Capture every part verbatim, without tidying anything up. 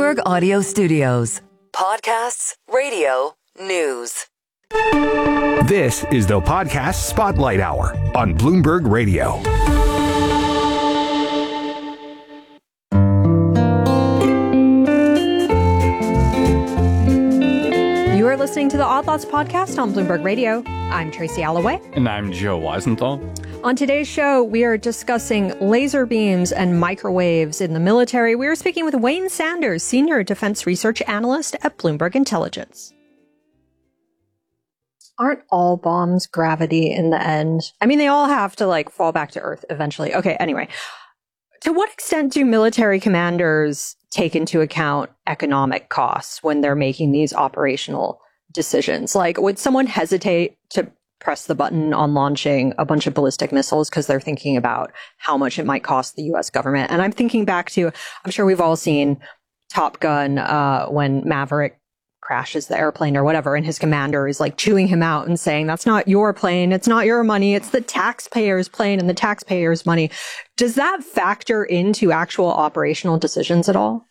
Bloomberg Audio Studios. Podcasts, radio, news. This is the Podcast Spotlight Hour on Bloomberg Radio. You are listening to the Odd Lots podcast on Bloomberg Radio. I'm Tracy Alloway. And I'm Joe Weisenthal. On today's show, we are discussing laser beams and microwaves in the military. We are speaking with Wayne Sanders, Senior Defense Research Analyst at Bloomberg Intelligence. Aren't all bombs gravity in the end? I mean, they all have to, like, fall back to Earth eventually. Okay, anyway. To what extent do military commanders take into account economic costs when they're making these operational decisions? Like, would someone hesitate to press the button on launching a bunch of ballistic missiles because they're thinking about how much it might cost the U S government? And I'm thinking back to, I'm sure we've all seen Top Gun uh, when Maverick crashes the airplane or whatever, and his commander is like chewing him out and saying, that's not your plane, it's not your money, it's the taxpayer's plane and the taxpayer's money. Does that factor into actual operational decisions at all?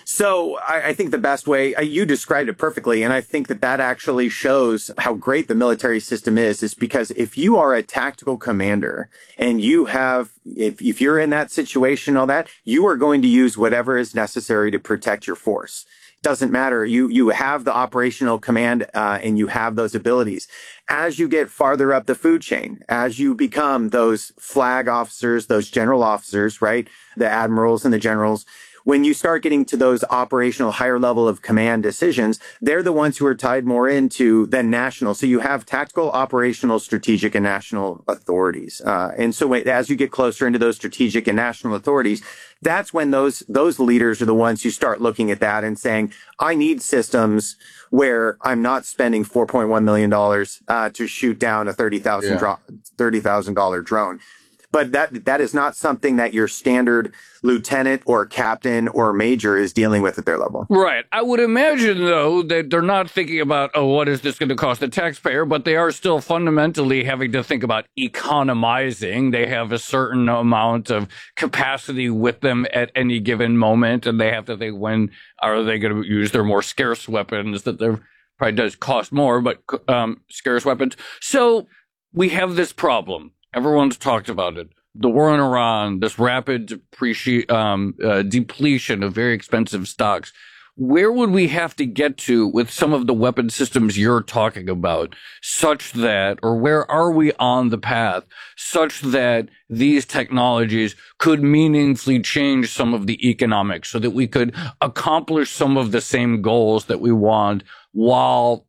So I, I think the best way, uh, you described it perfectly, and I think that that actually shows how great the military system is, is because if you are a tactical commander and you have, if, if you're in that situation, all that, you are going to use whatever is necessary to protect your force. Doesn't matter. You you have the operational command uh, and you have those abilities. As you get farther up the food chain, as you become those flag officers, those general officers, right, the admirals and the generals, when you start getting to those operational higher level of command decisions, they're the ones who are tied more into the national. So you have tactical, operational, strategic, and national authorities. Uh, and so as you get closer into those strategic and national authorities, that's when those those leaders are the ones who start looking at that and saying, I need systems where I'm not spending four point one million dollars uh, to shoot down a thirty thousand dollars drone. But that that is not something that your standard lieutenant or captain or major is dealing with at their level. Right. I would imagine, though, that they're not thinking about, oh, what is this going to cost the taxpayer? But they are still fundamentally having to think about economizing. They have a certain amount of capacity with them at any given moment, and they have to think, when are they going to use their more scarce weapons that they're probably does cost more, but um, scarce weapons. So we have this problem. Everyone's talked about it. The war in Iran, this rapid depreci- um, uh, depletion of very expensive stocks. Where would we have to get to with some of the weapon systems you're talking about, such that, or where are we on the path, such that these technologies could meaningfully change some of the economics so that we could accomplish some of the same goals that we want while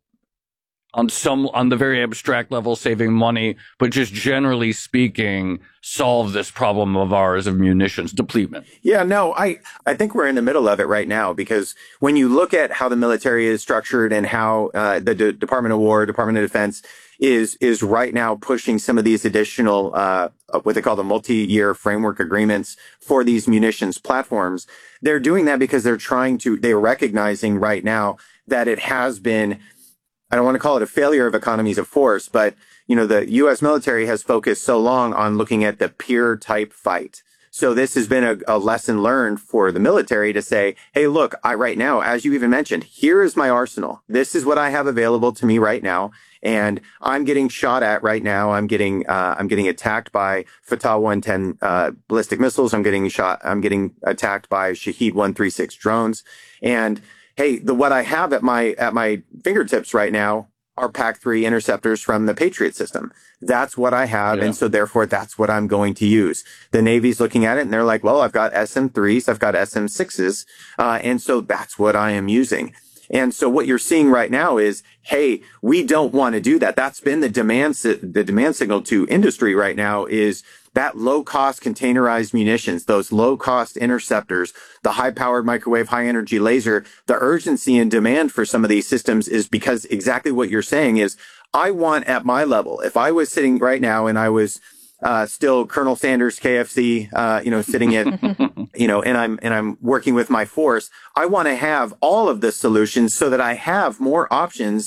on some, on the very abstract level, saving money, but just generally speaking, solve this problem of ours of munitions depletion? Yeah, no, I, I think we're in the middle of it right now, because when you look at how the military is structured and how uh, the D- Department of War, Department of Defense is is right now pushing some of these additional, uh, what they call the multi-year framework agreements for these munitions platforms, they're doing that because they're trying to, they're recognizing right now that it has been, I don't want to call it a failure of economies of force, but, you know, the U S military has focused so long on looking at the peer type fight. So this has been a, a lesson learned for the military to say, hey, look, I right now, as you even mentioned, here is my arsenal. This is what I have available to me right now. And I'm getting shot at right now. I'm getting, uh, I'm getting attacked by Fatah one ten, uh, ballistic missiles. I'm getting shot. I'm getting attacked by Shahed one thirty-six drones. And hey, the what I have at my at my fingertips right now are P A C three interceptors from the Patriot system. That's what I have, yeah. And so therefore that's what I'm going to use. The Navy's looking at it and they're like, well, I've got S M threes, I've got S M sixes, uh, and so that's what I am using. And so what you're seeing right now is, hey, we don't want to do that. That's been the demand si- the demand signal to industry right now is that low-cost containerized munitions, those low-cost interceptors, the high-powered microwave, high-energy laser, the urgency and demand for some of these systems is because exactly what you're saying is, I want at my level, if I was sitting right now and I was uh, still Colonel Sanders, K F C, uh, you know, sitting in, you know, and I'm and I'm working with my force, I want to have all of the solutions so that I have more options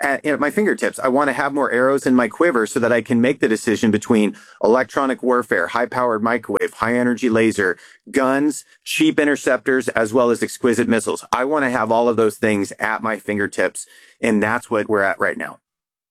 at, at my fingertips. I want to have more arrows in my quiver so that I can make the decision between electronic warfare, high-powered microwave, high-energy laser, guns, cheap interceptors, as well as exquisite missiles. I want to have all of those things at my fingertips, and that's what we're at right now.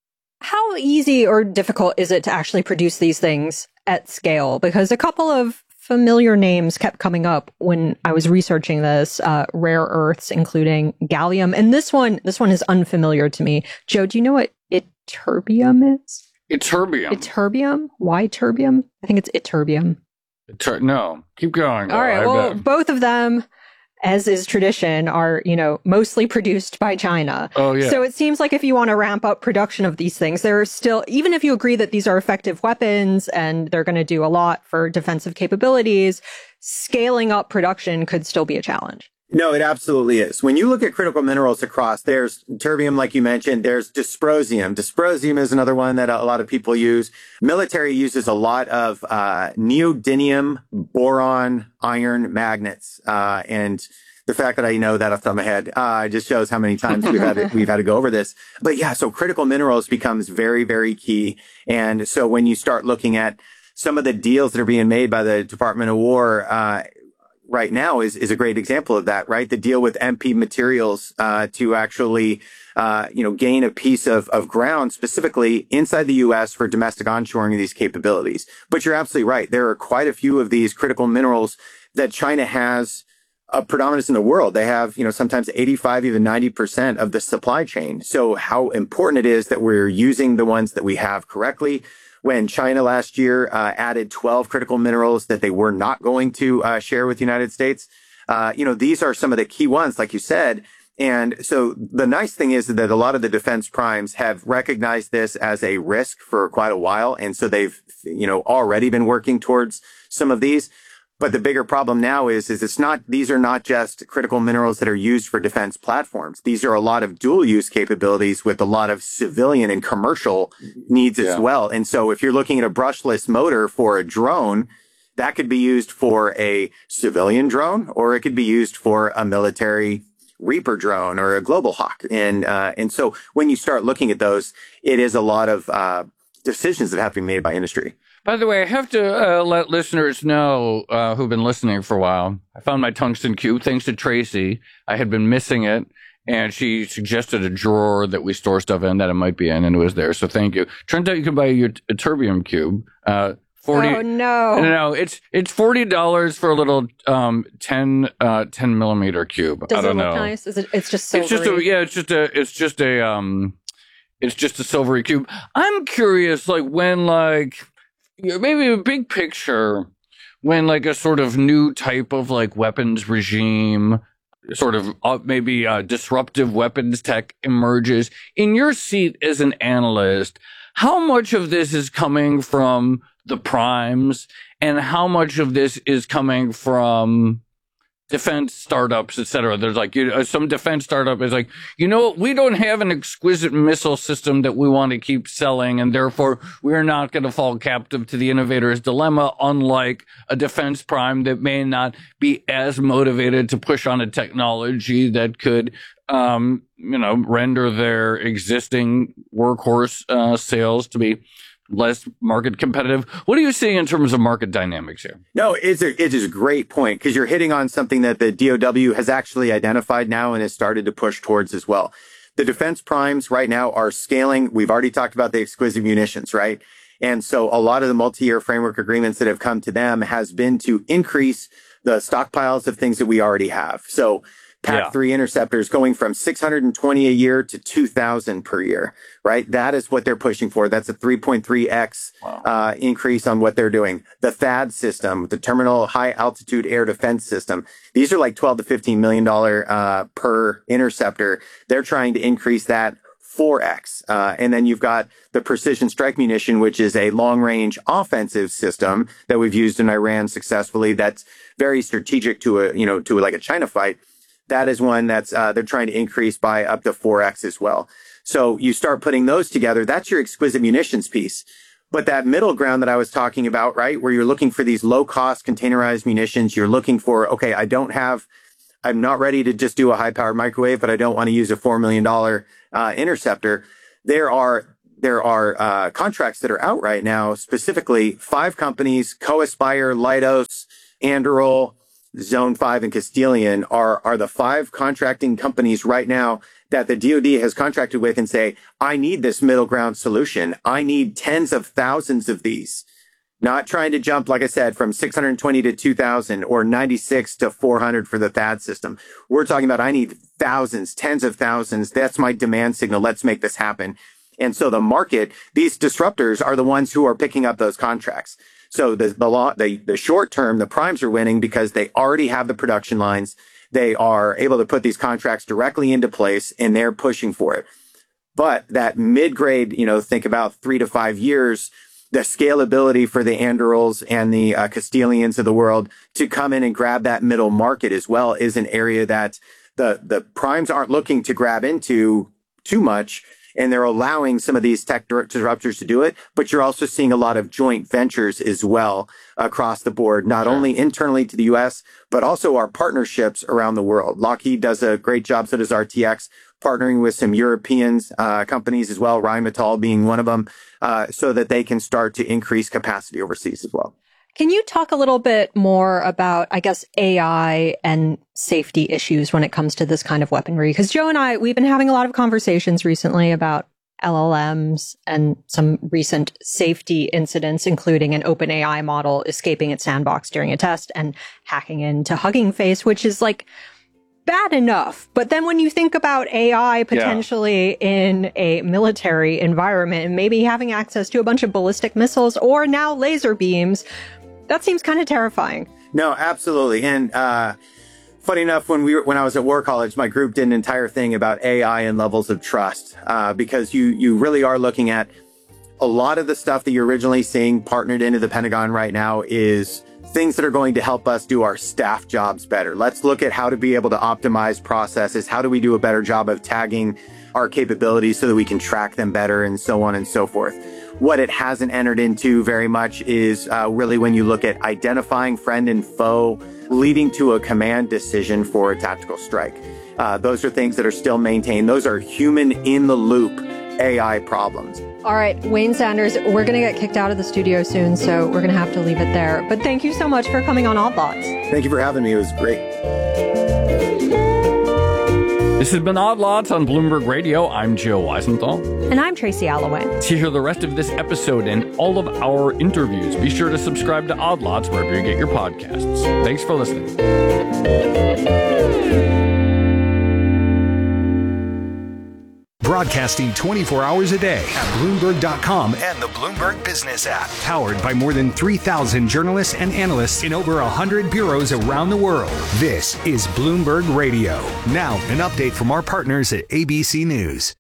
How easy or difficult is it to actually produce these things at scale? Because a couple of familiar names kept coming up when I was researching this, uh, rare earths, including gallium. And this one, this one is unfamiliar to me. Joe, do you know what ytterbium is? Ytterbium. Ytterbium? Why terbium? I think it's ytterbium. Ytter- no, keep going. All right. I Well, bet. both of them, as is tradition, are, you know, mostly produced by China. Oh, yeah. So it seems like if you want to ramp up production of these things, there are still, even if you agree that these are effective weapons and they're going to do a lot for defensive capabilities, scaling up production could still be a challenge. No, it absolutely is. When you look at critical minerals across, there's terbium, like you mentioned, there's dysprosium. Dysprosium is another one that a lot of people use. Military uses a lot of uh, neodymium, boron, iron magnets. Uh, and the fact that I know that off the top of my head uh, just shows how many times we've had to, we've had to go over this. But yeah, so critical minerals becomes very, very key. And so when you start looking at some of the deals that are being made by the Department of War, uh, right now is, is a great example of that, right? The deal with M P Materials, uh, to actually, uh, you know, gain a piece of, of ground specifically inside the U S for domestic onshoring of these capabilities. But you're absolutely right. There are quite a few of these critical minerals that China has a predominance in the world. They have, you know, sometimes eighty-five, even ninety percent of the supply chain. So how important it is that we're using the ones that we have correctly. When China last year uh, added twelve critical minerals that they were not going to uh, share with the United States, uh, you know, these are some of the key ones, like you said. And so the nice thing is that a lot of the defense primes have recognized this as a risk for quite a while. And so they've, you know, already been working towards some of these. But the bigger problem now is, is it's not, these are not just critical minerals that are used for defense platforms. These are a lot of dual use capabilities with a lot of civilian and commercial needs as Yeah. well. And so if you're looking at a brushless motor for a drone, that could be used for a civilian drone, or it could be used for a military Reaper drone or a Global Hawk. And, uh, and so when you start looking at those, it is a lot of, uh, decisions that have to be made by industry. By the way, I have to uh, let listeners know uh, who've been listening for a while. I found my tungsten cube thanks to Tracy. I had been missing it, and she suggested a drawer that we store stuff in that it might be in, and it was there. So thank you. Turns out you can buy a, a terbium cube. Uh, forty. Oh, no. No, no, it's it's forty dollars for a little um ten uh ten millimeter cube. Does I don't it look know. nice? Is it? It's just silvery. It's just a yeah. It's just a it's just a um. It's just a silvery cube. I'm curious, like when like. Yeah, maybe a big picture when like a sort of new type of like weapons regime, sort of uh, maybe uh, disruptive weapons tech emerges. In your seat as an analyst, how much of this is coming from the primes and how much of this is coming from defense startups, et cetera? There's like you know, some defense startup is like, you know what, we don't have an exquisite missile system that we want to keep selling, and therefore we're not going to fall captive to the innovator's dilemma, unlike a defense prime that may not be as motivated to push on a technology that could, um, you know, render their existing workhorse uh, sales to be less market competitive. What are you seeing in terms of market dynamics here? No, it's a, it is a great point because you're hitting on something that the D O W has actually identified now and has started to push towards as well. The defense primes right now are scaling. We've already talked about the exquisite munitions, right? And so a lot of the multi-year framework agreements that have come to them has been to increase the stockpiles of things that we already have. So P A C three yeah. interceptors going from six hundred twenty a year to two thousand per year, right? That is what they're pushing for. That's a three point three x wow. uh, increase on what they're doing. The THAAD system, the Terminal High Altitude Air Defense System, these are like twelve to fifteen million dollars uh, per interceptor. They're trying to increase that four x. Uh, and then you've got the precision strike munition, which is a long-range offensive system that we've used in Iran successfully. That's very strategic to a, you know, to like a China fight. That is one that's, uh, they're trying to increase by up to four x as well. So you start putting those together. That's your exquisite munitions piece. But that middle ground that I was talking about, right, where you're looking for these low cost containerized munitions, you're looking for, okay, I don't have, I'm not ready to just do a high powered microwave, but I don't want to use a four million dollars uh, interceptor. there are there are uh, contracts that are out right now, specifically five companies, Coaspire, Leidos, Anduril, Zone five, and Castilian are, are the five contracting companies right now that the D O D has contracted with and say, I need this middle ground solution. I need tens of thousands of these. Not trying to jump, like I said, from six hundred twenty to two thousand or ninety-six to four hundred for the THAAD system. We're talking about I need thousands, tens of thousands. That's my demand signal. Let's make this happen. And so the market, these disruptors are the ones who are picking up those contracts. So the, the, law, the, the short term, the primes are winning because they already have the production lines. They are able to put these contracts directly into place and they're pushing for it. But that mid-grade, you know, think about three to five years, the scalability for the Andurils and the uh, Castilians of the world to come in and grab that middle market as well is an area that the, the primes aren't looking to grab into too much. And they're allowing some of these tech disruptors to do it, but you're also seeing a lot of joint ventures as well across the board, not sure. only internally to the U S, but also our partnerships around the world. Lockheed does a great job, so does R T X, partnering with some European uh, companies as well, Rheinmetall being one of them, uh, so that they can start to increase capacity overseas as well. Can you talk a little bit more about, I guess, A I and safety issues when it comes to this kind of weaponry? Because Joe and I, we've been having a lot of conversations recently about L L Ms and some recent safety incidents, including an OpenAI model escaping its sandbox during a test and hacking into Hugging Face, which is like bad enough. But then when you think about A I potentially yeah. in a military environment and maybe having access to a bunch of ballistic missiles or now laser beams, that seems kind of terrifying. No, absolutely. And uh, funny enough, when we were, when I was at War College, my group did an entire thing about A I and levels of trust, uh, because you you really are looking at a lot of the stuff that you're originally seeing partnered into the Pentagon right now is things that are going to help us do our staff jobs better. Let's look at how to be able to optimize processes. How do we do a better job of tagging our capabilities so that we can track them better and so on and so forth. What it hasn't entered into very much is uh, really when you look at identifying friend and foe, leading to a command decision for a tactical strike. Uh, those are things that are still maintained. Those are human in the loop A I problems. All right, Wayne Sanders, we're going to get kicked out of the studio soon, so we're going to have to leave it there. But thank you so much for coming on Odd Lots. Thank you for having me. It was great. This has been Odd Lots on Bloomberg Radio. I'm Joe Weisenthal. And I'm Tracy Alloway. To hear the rest of this episode and all of our interviews, be sure to subscribe to Odd Lots wherever you get your podcasts. Thanks for listening. Broadcasting twenty-four hours a day at Bloomberg dot com and the Bloomberg Business app. Powered by more than three thousand journalists and analysts in over one hundred bureaus around the world. This is Bloomberg Radio. Now, an update from our partners at A B C News.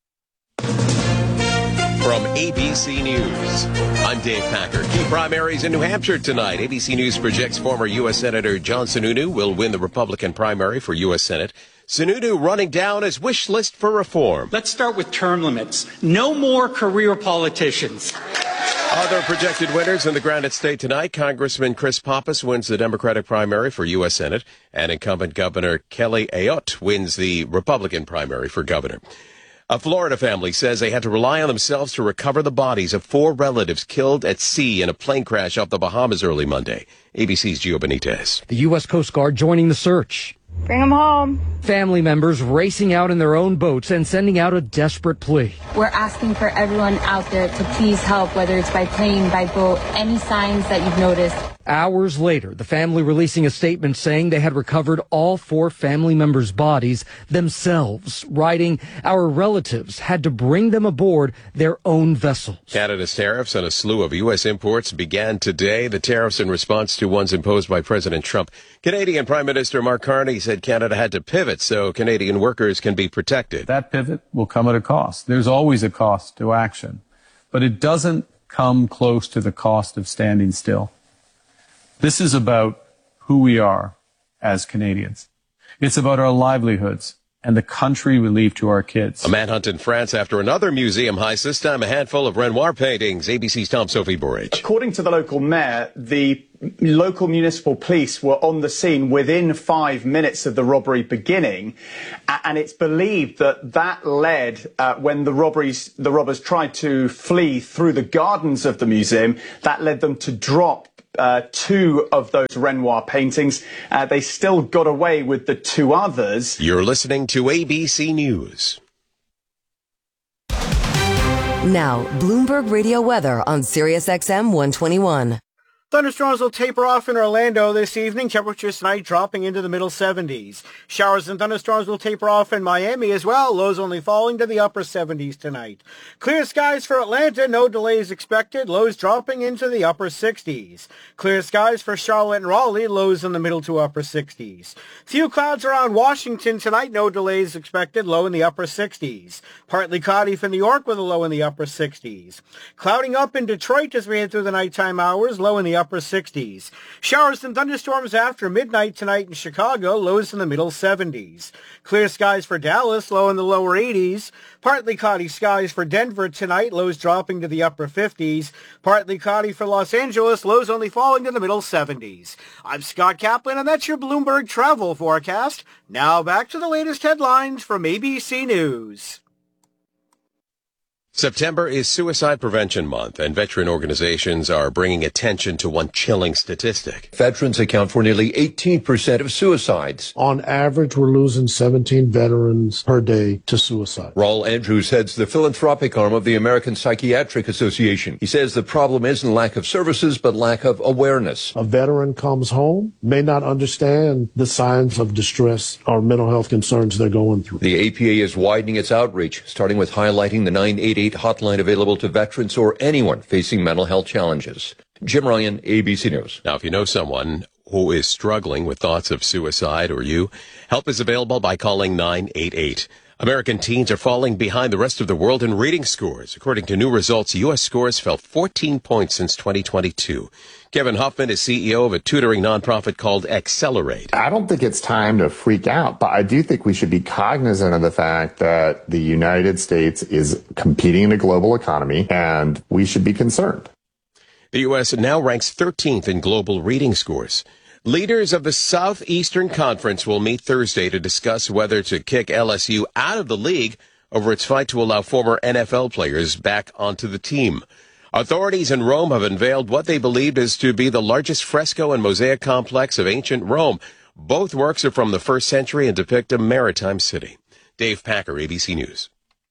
From A B C News, I'm Dave Packer. Key primaries in New Hampshire tonight. A B C News projects former U S Senator John Sununu will win the Republican primary for U S Senate. Sununu running down his wish list for reform. Let's start with term limits. No more career politicians. Other projected winners in the Granite State tonight. Congressman Chris Pappas wins the Democratic primary for U S Senate, and incumbent Governor Kelly Ayotte wins the Republican primary for governor. A Florida family says they had to rely on themselves to recover the bodies of four relatives killed at sea in a plane crash off the Bahamas early Monday. A B C's Gio Benitez. The U S Coast Guard joining the search. Bring them home. Family members racing out in their own boats and sending out a desperate plea. We're asking for everyone out there to please help, whether it's by plane, by boat, any signs that you've noticed. Hours later, the family releasing a statement saying they had recovered all four family members' bodies themselves, writing, "Our relatives had to bring them aboard their own vessels." Canada's tariffs on a slew of U S imports began today. The tariffs in response to ones imposed by President Trump. Canadian Prime Minister Mark Carney said Canada had to pivot so Canadian workers can be protected. That pivot will come at a cost. There's always a cost to action, but it doesn't come close to the cost of standing still. This is about who we are as Canadians. It's about our livelihoods and the country we leave to our kids. A manhunt in France after another museum heist, this time a handful of Renoir paintings. A B C's Tom Sophie Burrage. According to the local mayor, the local municipal police were on the scene within five minutes of the robbery beginning. And it's believed that that led, uh, when the robberies, the robbers tried to flee through the gardens of the museum, that led them to drop Uh, two of those Renoir paintings. Uh, they still got away with the two others. You're listening to A B C News. Now, Bloomberg Radio weather on Sirius X M one twenty-one. Thunderstorms will taper off in Orlando this evening. Temperatures tonight dropping into the middle seventies. Showers and thunderstorms will taper off in Miami as well. Lows only falling to the upper seventies tonight. Clear skies for Atlanta. No delays expected. Lows dropping into the upper sixties. Clear skies for Charlotte and Raleigh. Lows in the middle to upper sixties. Few clouds around Washington tonight. No delays expected. Low in the upper sixties. Partly cloudy for New York with a low in the upper sixties. Clouding up in Detroit as we head through the nighttime hours. Low in the upper sixties. Showers and thunderstorms after midnight tonight in Chicago, lows in the middle seventies. Clear skies for Dallas, low in the lower eighties. Partly cloudy skies for Denver tonight, lows dropping to the upper fifties. Partly cloudy for Los Angeles, lows only falling to the middle seventies. I'm Scott Kaplan, and that's your Bloomberg travel forecast. Now back to the latest headlines from A B C News. September is Suicide Prevention Month, and veteran organizations are bringing attention to one chilling statistic. Veterans account for nearly eighteen percent of suicides. On average, we're losing seventeen veterans per day to suicide. Raul Andrews heads the philanthropic arm of the American Psychiatric Association. He says the problem isn't lack of services, but lack of awareness. A veteran comes home, may not understand the signs of distress or mental health concerns they're going through. The A P A is widening its outreach, starting with highlighting the nine eight eight hotline available to veterans or anyone facing mental health challenges. Jim Ryan, A B C News. Now, if you know someone who is struggling with thoughts of suicide, or you, help is available by calling nine eight eight. American teens are falling behind the rest of the world in reading scores. According to new results, U S scores fell fourteen points since twenty twenty-two. Kevin Huffman is C E O of a tutoring nonprofit called Accelerate. I don't think it's time to freak out, but I do think we should be cognizant of the fact that the United States is competing in a global economy, and we should be concerned. The U S now ranks thirteenth in global reading scores. Leaders of the Southeastern Conference will meet Thursday to discuss whether to kick L S U out of the league over its fight to allow former N F L players back onto the team. Authorities in Rome have unveiled what they believed is to be the largest fresco and mosaic complex of ancient Rome. Both works are from the first century and depict a maritime city. Dave Packer, A B C News.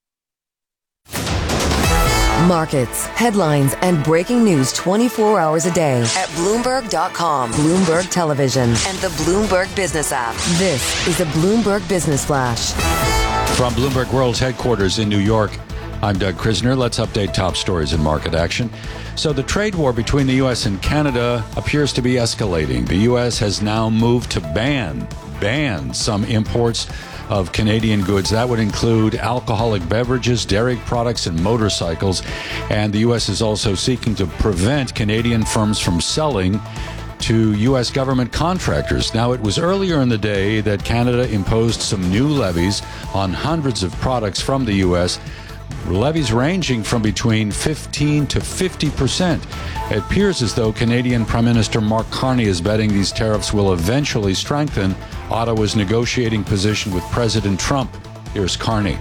Markets, headlines, and breaking news twenty-four hours a day at Bloomberg dot com, Bloomberg Television, and the Bloomberg Business app. This is a Bloomberg Business Flash. From Bloomberg World's headquarters in New York, I'm Doug Krisner. Let's update top stories in market action. So the trade war between the U S and Canada appears to be escalating. The U S has now moved to ban, ban some imports of Canadian goods. That would include alcoholic beverages, dairy products, and motorcycles. And the U S is also seeking to prevent Canadian firms from selling to U S government contractors. Now, it was earlier in the day that Canada imposed some new levies on hundreds of products from the U S, levies ranging from between fifteen to fifty percent. It appears as though Canadian Prime Minister Mark Carney is betting these tariffs will eventually strengthen Ottawa's negotiating position with President Trump. Here's Carney.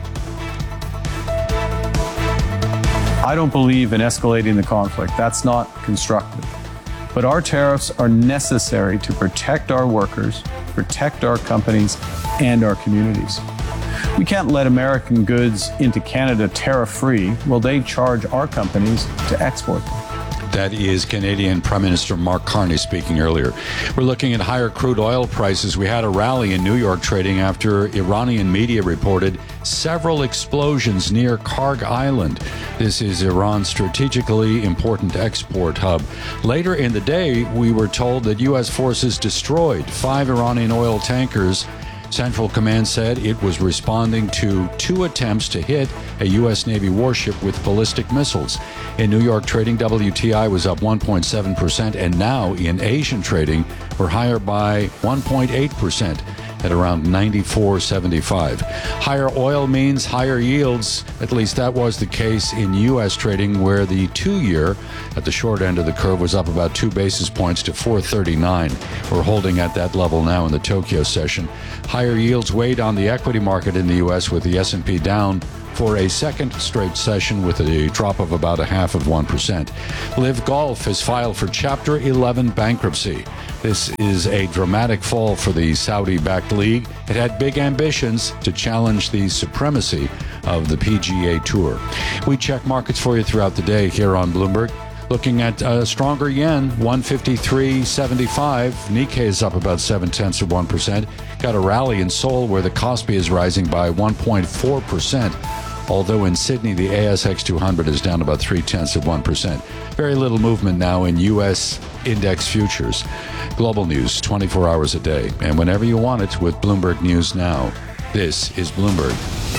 I don't believe in escalating the conflict. That's not constructive. But our tariffs are necessary to protect our workers, protect our companies, and our communities. We can't let American goods into Canada tariff-free while they charge our companies to export them. That is Canadian Prime Minister Mark Carney speaking earlier. We're looking at higher crude oil prices. We had a rally in New York trading after Iranian media reported several explosions near Karg Island. This is Iran's strategically important export hub. Later in the day, we were told that U S forces destroyed five Iranian oil tankers. Central Command said it was responding to two attempts to hit a U S Navy warship with ballistic missiles. In New York trading, W T I was up one point seven percent, and now in Asian trading, we're higher by one point eight percent. at around ninety-four seventy-five. Higher oil means higher yields. At least that was the case in U S trading, where the two-year at the short end of the curve was up about two basis points to four thirty-nine. We're holding at that level now in the Tokyo session. Higher yields weighed on the equity market in the U S, with the S and P down for a second straight session with a drop of about a half of one percent. Live Golf has filed for Chapter eleven bankruptcy. This is a dramatic fall for the Saudi-backed league. It had big ambitions to challenge the supremacy of the P G A Tour. We check markets for you throughout the day here on Bloomberg. Looking at a stronger yen, one fifty-three seventy-five. Nikkei is up about seven tenths of one percent. Got a rally in Seoul where the Kospi is rising by one point four percent. Although in Sydney, the A S X two hundred is down about three tenths of one percent. Very little movement now in U S index futures. Global news twenty-four hours a day, and whenever you want it with Bloomberg News Now. This is Bloomberg.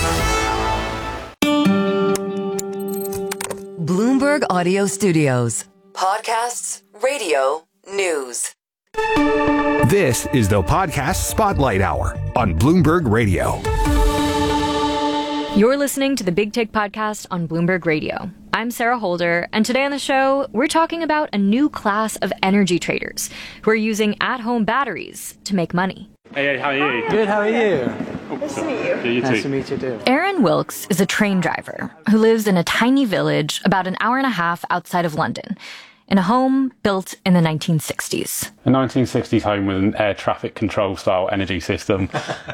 Bloomberg Audio Studios. Podcasts, radio, news. This is the Podcast Spotlight Hour on Bloomberg Radio. You're listening to the Big Take Podcast on Bloomberg Radio. I'm Sarah Holder, and today on the show, we're talking about a new class of energy traders who are using at-home batteries to make money. Hey, how are you? Good, how are you? Nice to meet you. Yeah, you nice too. to meet you too. Aaron Wilkes is a train driver who lives in a tiny village about an hour and a half outside of London, in a home built in the nineteen sixties. A nineteen sixties home with an air traffic control style energy system.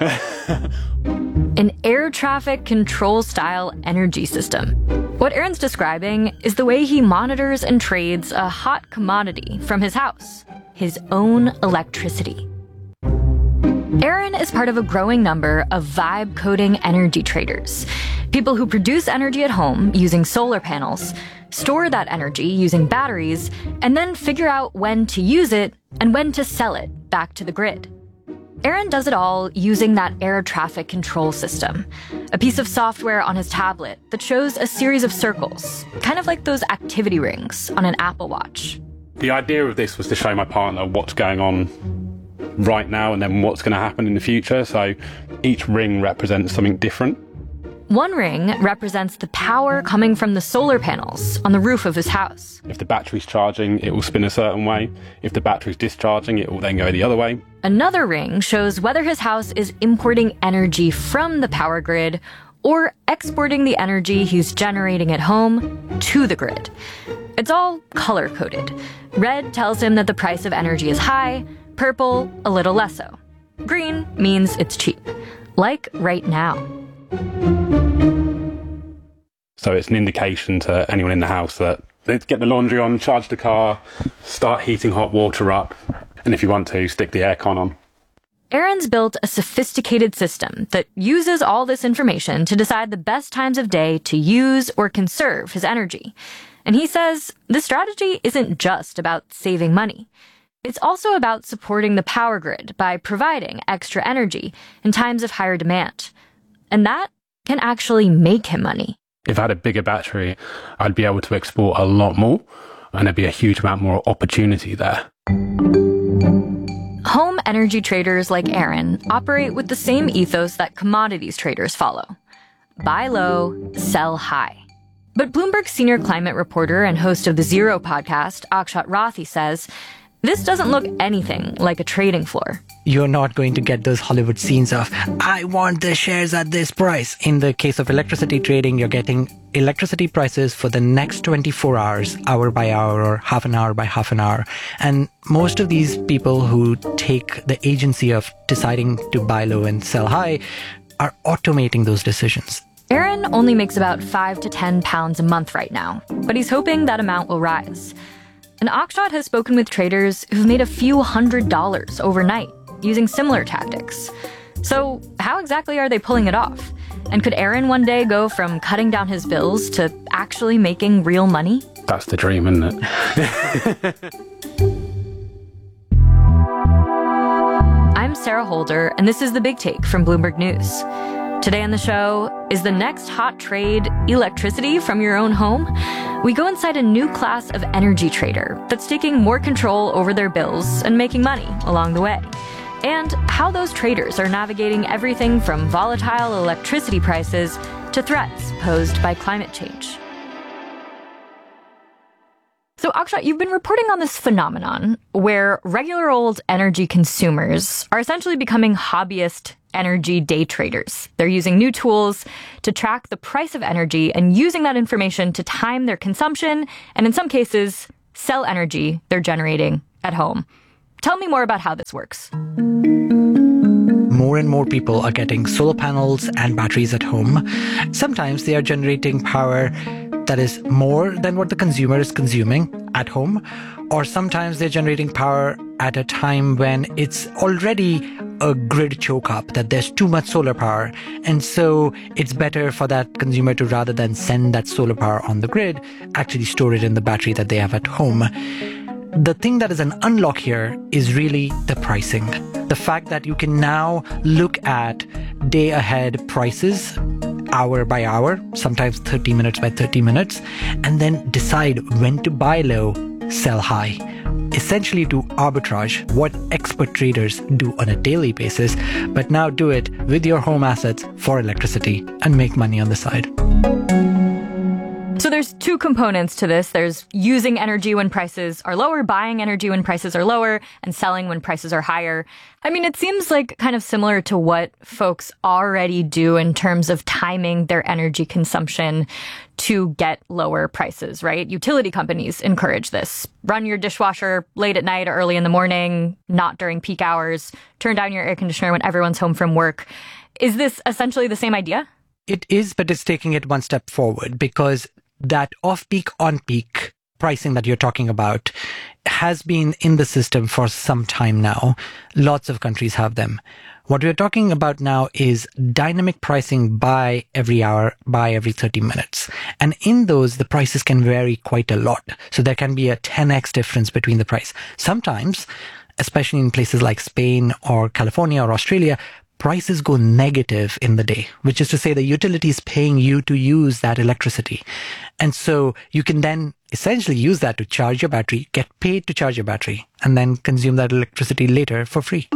An air traffic control style energy system. What Aaron's describing is the way he monitors and trades a hot commodity from his house, his own electricity. Aaron is part of a growing number of vibe coding energy traders, people who produce energy at home using solar panels, store that energy using batteries, and then figure out when to use it and when to sell it back to the grid. Aaron does it all using that air traffic control system, a piece of software on his tablet that shows a series of circles, kind of like those activity rings on an Apple Watch. The idea of this was to show my partner what's going on right now and then what's going to happen in the future. So each ring represents something different. One ring represents the power coming from the solar panels on the roof of his house. If the battery's charging, it will spin a certain way. If the battery's discharging, it will then go the other way. Another ring shows whether his house is importing energy from the power grid or exporting the energy he's generating at home to the grid. It's all color-coded. Red tells him that the price of energy is high, purple, a little less so. Green means it's cheap, like right now. So it's an indication to anyone in the house that let's get the laundry on, charge the car, start heating hot water up, and if you want to, stick the aircon on. Aaron's built a sophisticated system that uses all this information to decide the best times of day to use or conserve his energy. And he says this strategy isn't just about saving money. It's also about supporting the power grid by providing extra energy in times of higher demand. And that can actually make him money. If I had a bigger battery, I'd be able to export a lot more, and there'd be a huge amount more opportunity there. Home energy traders like Aaron operate with the same ethos that commodities traders follow. Buy low, sell high. But Bloomberg senior climate reporter and host of the Zero podcast, Akshat Rathi, says this doesn't look anything like a trading floor. You're not going to get those Hollywood scenes of, I want the shares at this price. In the case of electricity trading, you're getting electricity prices for the next twenty-four hours, hour by hour, or half an hour by half an hour. And most of these people who take the agency of deciding to buy low and sell high are automating those decisions. Aaron only makes about five to ten pounds a month right now, but he's hoping that amount will rise. And Akshat has spoken with traders who've made a few hundred dollars overnight using similar tactics. So how exactly are they pulling it off? And could Aaron one day go from cutting down his bills to actually making real money? That's the dream, isn't it? I'm Sarah Holder, and this is The Big Take from Bloomberg News. Today on the show, is the next hot trade electricity from your own home? We go inside a new class of energy trader that's taking more control over their bills and making money along the way. and how those traders are navigating everything from volatile electricity prices to threats posed by climate change. So, Akshat, you've been reporting on this phenomenon where regular old energy consumers are essentially becoming hobbyist energy day traders. They're using new tools to track the price of energy and using that information to time their consumption and, in some cases, sell energy they're generating at home. Tell me more about how this works. More and more people are getting solar panels and batteries at home. Sometimes they are generating power that is more than what the consumer is consuming at home, or sometimes they're generating power at a time when it's already a grid choke up, that there's too much solar power. And so it's better for that consumer to, rather than send that solar power on the grid, actually store it in the battery that they have at home. The thing that is an unlock here is really the pricing. The fact that you can now look at day ahead prices, hour by hour, sometimes thirty minutes by thirty minutes, and then decide when to buy low, sell high. Essentially do arbitrage, what expert traders do on a daily basis, but now do it with your home assets for electricity and make money on the side. So there's two components to this. There's using energy when prices are lower, buying energy when prices are lower, and selling when prices are higher. I mean, it seems like kind of similar to what folks already do in terms of timing their energy consumption to get lower prices, right? Utility companies encourage this. Run your dishwasher late at night or early in the morning, not during peak hours. Turn down your air conditioner when everyone's home from work. Is this essentially the same idea? It is, but it's taking it one step forward, because that off-peak, on-peak pricing that you're talking about has been in the system for some time now. Lots of countries have them. What we're talking about now is dynamic pricing by every hour, by every thirty minutes. And in those, the prices can vary quite a lot. So there can be a ten x difference between the price. Sometimes, especially in places like Spain or California or Australia, prices go negative in the day, which is to say the utility is paying you to use that electricity. And so you can then essentially use that to charge your battery, get paid to charge your battery, and then consume that electricity later for free.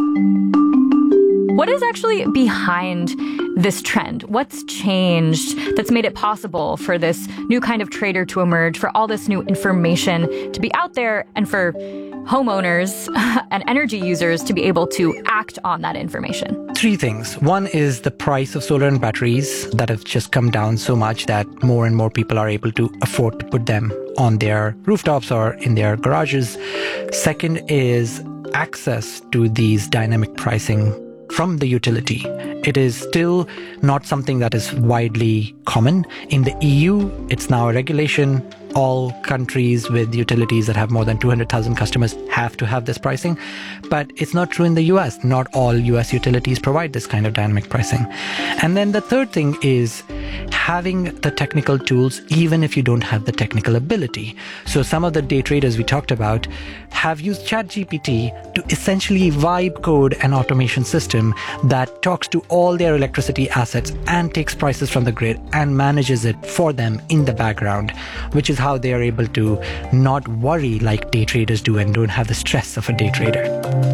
What is actually behind this trend? What's changed that's made it possible for this new kind of trader to emerge, for all this new information to be out there, and for homeowners and energy users to be able to act on that information? Three things. One is the price of solar and batteries that have just come down so much that more and more people are able to afford to put them on their rooftops or in their garages. Second is access to these dynamic pricing from the utility. It is still not something that is widely common. In the E U, it's now a regulation. All countries with utilities that have more than two hundred thousand customers have to have this pricing. But it's not true in the U S. Not all U S utilities provide this kind of dynamic pricing. And then the third thing is having the technical tools, even if you don't have the technical ability. So some of the day traders we talked about have used ChatGPT to essentially vibe code an automation system that talks to all their electricity assets and takes prices from the grid and manages it for them in the background, which is how they are able to not worry like day traders do and don't have the stress of a day trader.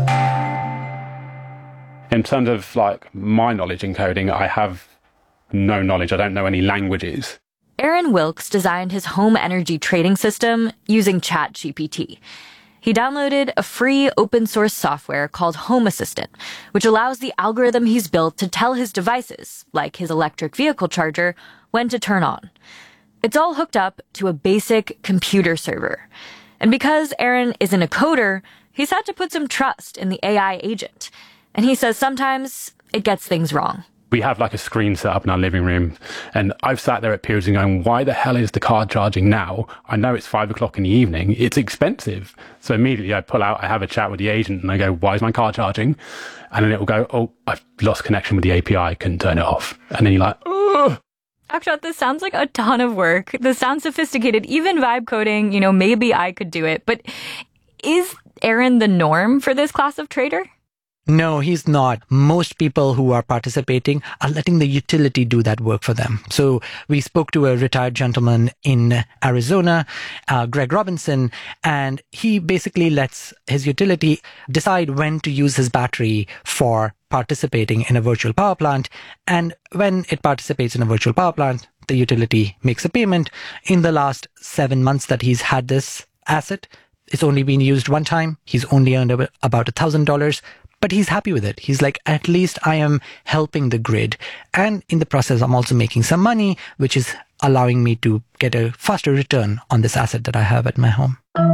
In terms of like my knowledge in coding, I have no knowledge. I don't know any languages. Aaron Wilkes designed his home energy trading system using ChatGPT. He downloaded a free open source software called Home Assistant, which allows the algorithm he's built to tell his devices, like his electric vehicle charger, when to turn on. It's all hooked up to a basic computer server. And because Aaron isn't a coder, he's had to put some trust in the A I agent. And he says sometimes it gets things wrong. We have like a screen set up in our living room, and I've sat there at periods and going, why the hell is the car charging now? I know it's five o'clock in the evening. It's expensive. So immediately I pull out, I have a chat with the agent and I go, why is my car charging? And then it will go, oh, I've lost connection with the A P I. I couldn't turn it off. And then you're like, ugh. Akshat, this sounds like a ton of work. This sounds sophisticated. Even vibe coding, you know, maybe I could do it. But is Aaron the norm for this class of trader? No, he's not. Most people who are participating are letting the utility do that work for them. So we spoke to a retired gentleman in Arizona, uh, Greg Robinson, and he basically lets his utility decide when to use his battery for participating in a virtual power plant. And when it participates in a virtual power plant, the utility makes a payment. In the last seven months that he's had this asset, it's only been used one time. He's only earned about one thousand dollars. But he's happy with it. He's like, at least I am helping the grid. And in the process, I'm also making some money, which is allowing me to get a faster return on this asset that I have at my home.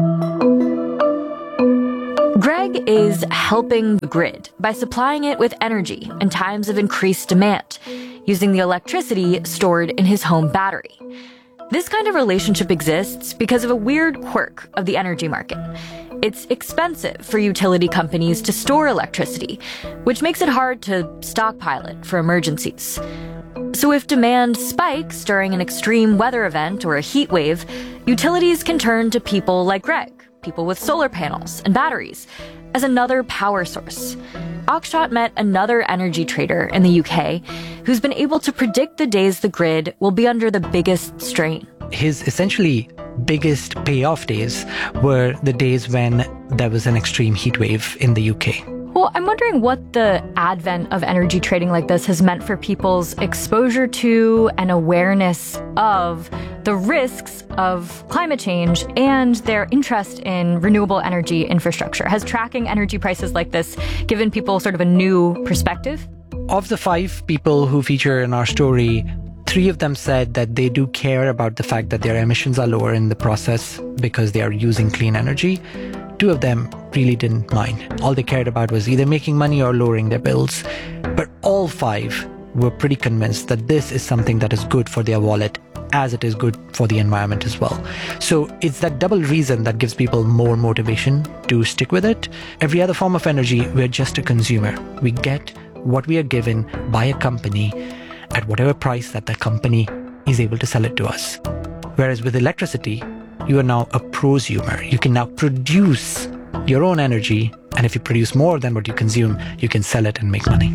Greg is helping the grid by supplying it with energy in times of increased demand, using the electricity stored in his home battery. This kind of relationship exists because of a weird quirk of the energy market. It's expensive for utility companies to store electricity, which makes it hard to stockpile it for emergencies. So if demand spikes during an extreme weather event or a heat wave, utilities can turn to people like Greg, people with solar panels and batteries, as another power source. Akshat met another energy trader in the U K who's been able to predict the days the grid will be under the biggest strain. His essentially biggest payoff days were the days when there was an extreme heat wave in the U K. Well, I'm wondering what the advent of energy trading like this has meant for people's exposure to and awareness of the risks of climate change and their interest in renewable energy infrastructure. Has tracking energy prices like this given people sort of a new perspective? Of the five people who feature in our story, three of them said that they do care about the fact that their emissions are lower in the process because they are using clean energy. Two of them really didn't mind. All they cared about was either making money or lowering their bills. But all five were pretty convinced that this is something that is good for their wallet, as it is good for the environment as well. So it's that double reason that gives people more motivation to stick with it. Every other form of energy, we're just a consumer. We get what we are given by a company at whatever price that the company is able to sell it to us. Whereas with electricity, you are now a prosumer. You can now produce your own energy, and if you produce more than what you consume, you can sell it and make money.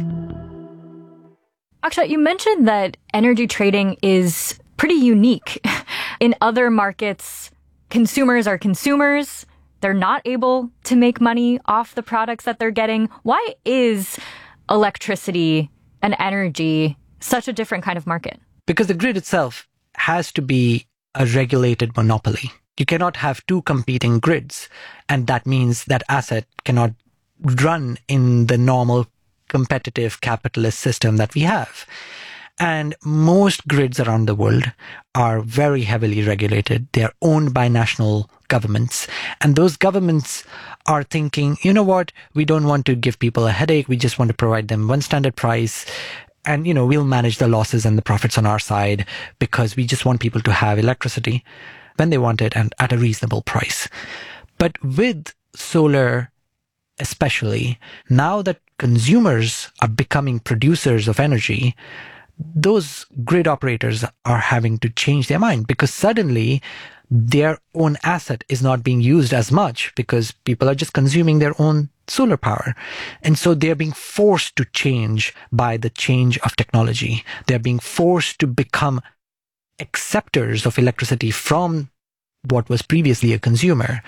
Akshat, you mentioned that energy trading is pretty unique. In other markets, consumers are consumers. They're not able to make money off the products that they're getting. Why is electricity and energy such a different kind of market? Because the grid itself has to be a regulated monopoly. You cannot have two competing grids, and that means that asset cannot run in the normal competitive capitalist system that we have. And most grids around the world are very heavily regulated. They are owned by national governments. And those governments are thinking, you know what, we don't want to give people a headache. We just want to provide them one standard price. And, you know, we'll manage the losses and the profits on our side because we just want people to have electricity when they want it and at a reasonable price. But with solar especially, now that consumers are becoming producers of energy, those grid operators are having to change their mind because suddenly their own asset is not being used as much because people are just consuming their own solar power. And so they're being forced to change by the change of technology. They're being forced to become acceptors of electricity from what was previously a consumer.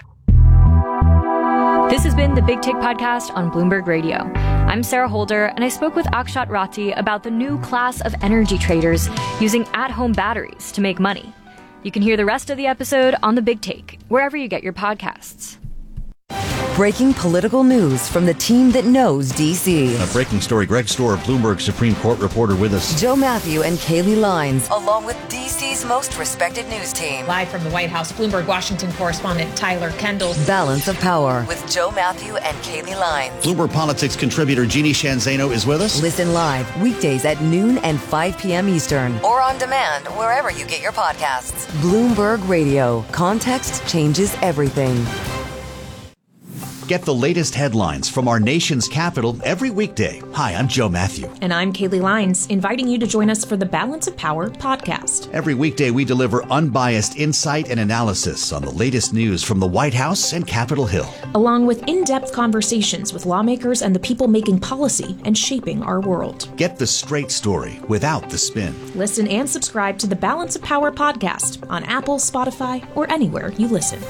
This has been the Big Take Podcast on Bloomberg Radio. I'm Sarah Holder, and I spoke with Akshat Ratti about the new class of energy traders using at-home batteries to make money. You can hear the rest of the episode on The Big Take, wherever you get your podcasts. Breaking political news from the team that knows D C. A breaking story. Greg Stohr, Bloomberg Supreme Court reporter with us. Joe Matthew and Kaylee Lines, along with D C's most respected news team. Live from the White House, Bloomberg Washington correspondent Tyler Kendall. Balance of Power with Joe Matthew and Kaylee Lines. Bloomberg Politics contributor Jeannie Shanzano is with us. Listen live weekdays at noon and five p.m. Eastern or on demand wherever you get your podcasts. Bloomberg Radio. Context changes everything. Get the latest headlines from our nation's capital every weekday. Hi, I'm Joe Matthew. And I'm Kaylee Lyons, inviting you to join us for the Balance of Power podcast. Every weekday, we deliver unbiased insight and analysis on the latest news from the White House and Capitol Hill, along with in-depth conversations with lawmakers and the people making policy and shaping our world. Get the straight story without the spin. Listen and subscribe to the Balance of Power podcast on Apple, Spotify, or anywhere you listen.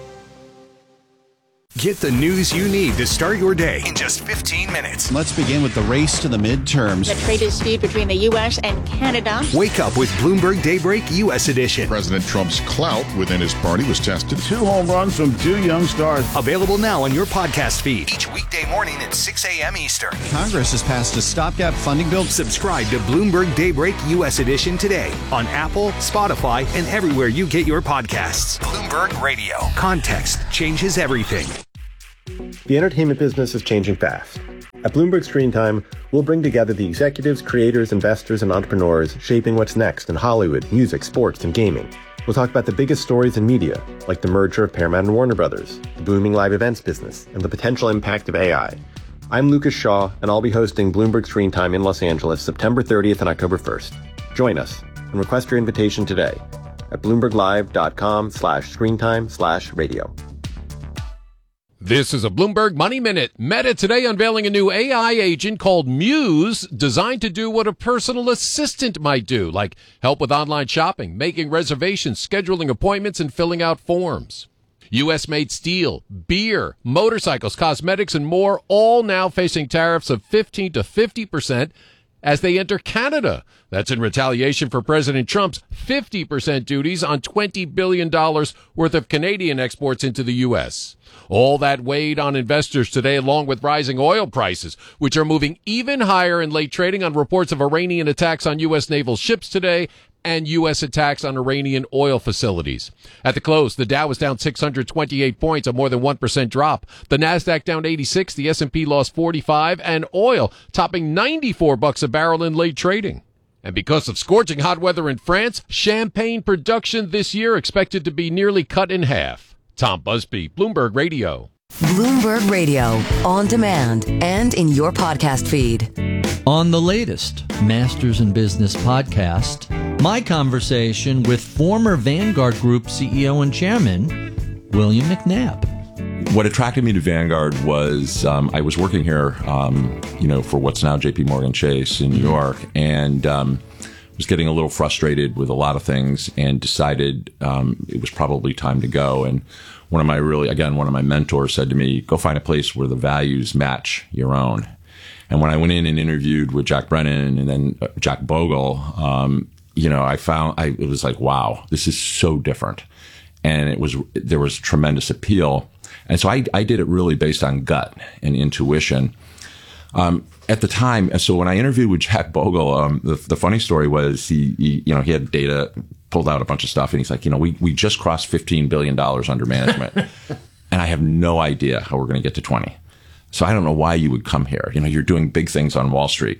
Get the news you need to start your day in just fifteen minutes. Let's begin with the race to the midterms. The trade dispute between the U S and Canada. Wake up with Bloomberg Daybreak U S Edition. President Trump's clout within his party was tested. Two home runs from two young stars. Available now on your podcast feed each weekday morning at six a.m. Eastern. Congress has passed a stopgap funding bill. Subscribe to Bloomberg Daybreak U S Edition today on Apple, Spotify, and everywhere you get your podcasts. Bloomberg Radio. Context changes everything. The entertainment business is changing fast. At Bloomberg Screen Time, we'll bring together the executives, creators, investors, and entrepreneurs shaping what's next in Hollywood, music, sports, and gaming. We'll talk about the biggest stories in media, like the merger of Paramount and Warner Brothers, the booming live events business, and the potential impact of A I. I'm Lucas Shaw, and I'll be hosting Bloomberg Screen Time in Los Angeles September thirtieth and October first. Join us and request your invitation today at bloomberglive.com slash screentime slash radio. This is a Bloomberg Money Minute. Meta today unveiling a new A I agent called Muse, designed to do what a personal assistant might do, like help with online shopping, making reservations, scheduling appointments, and filling out forms. U S-made steel, beer, motorcycles, cosmetics, and more, all now facing tariffs of fifteen to fifty percent as they enter Canada. That's in retaliation for President Trump's fifty percent duties on twenty billion dollars worth of Canadian exports into the U S. All that weighed on investors today, along with rising oil prices, which are moving even higher in late trading on reports of Iranian attacks on U S naval ships today and U S attacks on Iranian oil facilities. At the close, the Dow was down six hundred twenty-eight points, a more than one percent drop. The Nasdaq down eighty-six, the S and P lost forty-five, and oil topping ninety-four bucks a barrel in late trading. And because of scorching hot weather in France, champagne production this year expected to be nearly cut in half. Tom Busby, Bloomberg Radio. Bloomberg Radio, on demand and in your podcast feed. On the latest Masters in Business podcast, my conversation with former Vanguard Group C E O and Chairman, William McNabb. What attracted me to Vanguard was um, I was working here, um, you know, for what's now J P Morgan Chase in New York, and um, was getting a little frustrated with a lot of things, and decided um, it was probably time to go. And one of my really, again, one of my mentors said to me, "Go find a place where the values match your own." And when I went in and interviewed with Jack Brennan and then uh, Jack Bogle, um, you know, I found I it was like, wow, this is so different, and it was there was tremendous appeal. And so I, I did it really based on gut and intuition. Um, at the time, and so when I interviewed with Jack Bogle, um, the, the funny story was he, he, you know, he had data, pulled out a bunch of stuff, and he's like, you know, we, we just crossed fifteen billion dollars under management, and I have no idea how we're going to get to twenty. So I don't know why you would come here. You know, you're doing big things on Wall Street.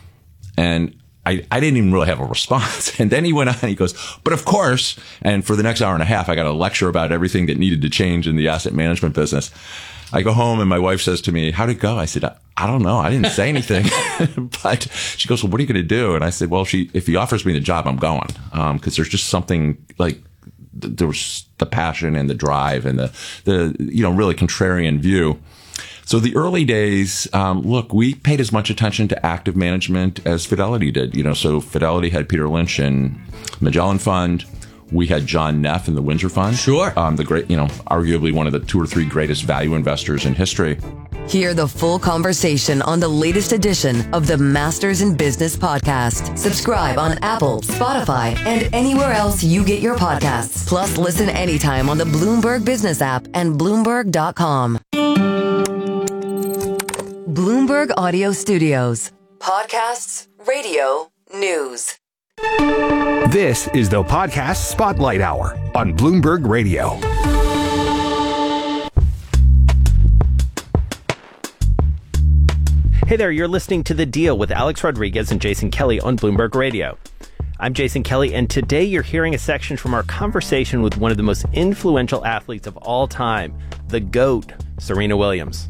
And I, I didn't even really have a response. And then he went on, he goes, but of course, and for the next hour and a half, I got a lecture about everything that needed to change in the asset management business. I go home and my wife says to me, how'd it go? I said, I, I don't know. I didn't say anything. But she goes, well, what are you going to do? And I said, well, she, if he offers me the job, I'm going. Um, cause there's just something like, th- there was the passion and the drive and the, the, you know, really contrarian view. So the early days, um, look, we paid as much attention to active management as Fidelity did. You know, so Fidelity had Peter Lynch and Magellan Fund. We had John Neff in the Windsor Fund. Sure. Um, the great, you know, arguably one of the two or three greatest value investors in history. Hear the full conversation on the latest edition of the Masters in Business podcast. Subscribe on Apple, Spotify, and anywhere else you get your podcasts. Plus, listen anytime on the Bloomberg Business app and Bloomberg dot com. Bloomberg Audio Studios. Podcasts, radio, news. This is the Podcast Spotlight Hour on Bloomberg Radio. Hey there, you're listening to The Deal with Alex Rodriguez and Jason Kelly on Bloomberg Radio. I'm Jason Kelly, and today you're hearing a section from our conversation with one of the most influential athletes of all time, the GOAT, Serena Williams.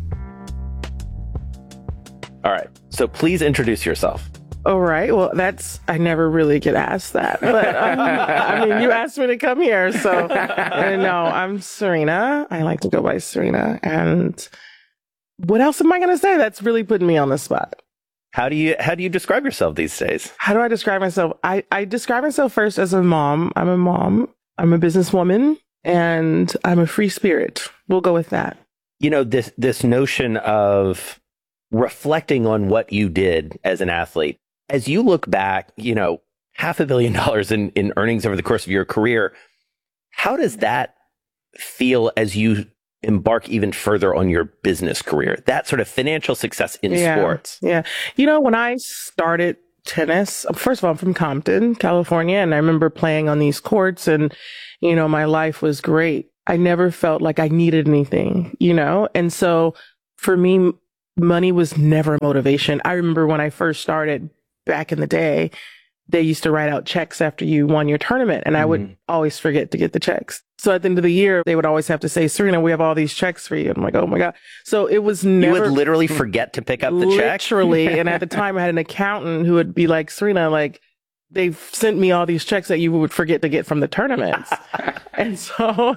All right, so please introduce yourself. All right. Well, that's, I never really get asked that. But um, I mean, you asked me to come here. So, uh, no, I'm Serena. I like to go by Serena. And what else am I going to say? That's really putting me on the spot. How do you, how do you describe yourself these days? How do I describe myself? I, I describe myself first as a mom. I'm a mom. I'm a businesswoman, and I'm a free spirit. We'll go with that. You know, this, this notion of reflecting on what you did as an athlete. As you look back, you know, half a billion dollars in, in earnings over the course of your career, how does that feel as you embark even further on your business career? That sort of financial success in yeah, sports. Yeah. You know, when I started tennis, first of all, I'm from Compton, California, and I remember playing on these courts and, you know, my life was great. I never felt like I needed anything, you know? And so for me, money was never motivation. I remember when I first started, back in the day, they used to write out checks after you won your tournament, and I would mm-hmm. always forget to get the checks. So at the end of the year, they would always have to say, Serena, we have all these checks for you. I'm like, oh my God. So it was never... You would literally forget to pick up the check? Literally. And at the time, I had an accountant who would be like, Serena, like, they've sent me all these checks that you would forget to get from the tournaments. And so,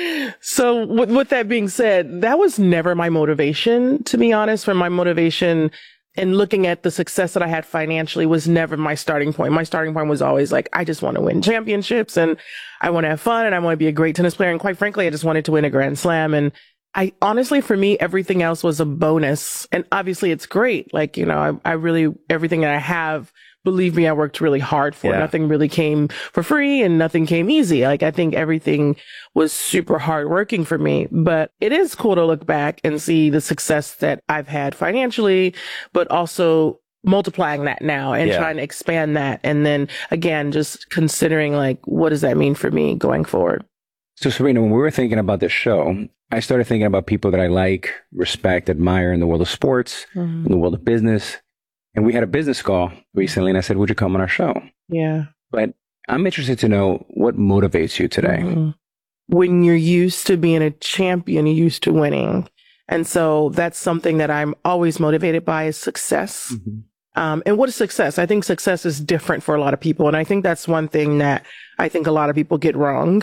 so with, with that being said, that was never my motivation, to be honest. For my motivation... And looking at the success that I had financially was never my starting point. My starting point was always like, I just want to win championships and I want to have fun and I want to be a great tennis player. And quite frankly, I just wanted to win a Grand Slam. And I honestly, for me, everything else was a bonus. And obviously it's great. Like, you know, I, I really, everything that I have, believe me, I worked really hard for. Yeah. Nothing really came for free and nothing came easy. Like, I think everything was super hard working for me, but it is cool to look back and see the success that I've had financially, but also multiplying that now and yeah. trying to expand that. And then again, just considering like, what does that mean for me going forward? So Serena, when we were thinking about this show, I started thinking about people that I like, respect, admire in the world of sports, mm-hmm. in the world of business. And we had a business call recently, and I said, would you come on our show? Yeah. But I'm interested to know what motivates you today. Mm-hmm. When you're used to being a champion, you're used to winning. And so that's something that I'm always motivated by is success. Mm-hmm. Um, and what is success? I think success is different for a lot of people. And I think that's one thing that I think a lot of people get wrong.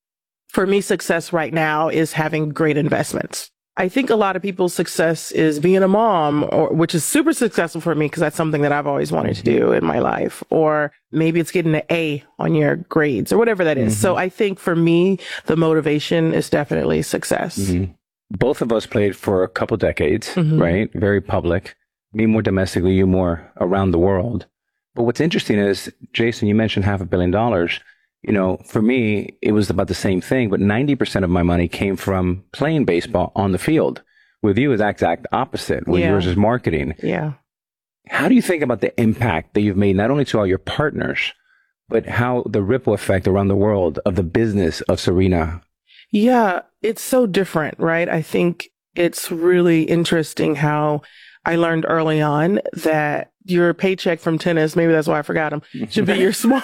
For me, success right now is having great investments. I think a lot of people's success is being a mom, or which is super successful for me because that's something that I've always wanted to do in my life. Or maybe it's getting an A on your grades or whatever that is. Mm-hmm. So I think for me, the motivation is definitely success. Mm-hmm. Both of us played for a couple decades, mm-hmm. right? Very public. Me more domestically, you more around the world. But what's interesting is, Jason, you mentioned half a billion dollars. You know, for me, it was about the same thing, but ninety percent of my money came from playing baseball on the field. With you, it's exact opposite. With yeah. yours is marketing. Yeah. How do you think about the impact that you've made, not only to all your partners, but how the ripple effect around the world of the business of Serena? Yeah, it's so different, right? I think it's really interesting how I learned early on that your paycheck from tennis, maybe that's why I forgot him, should be your small,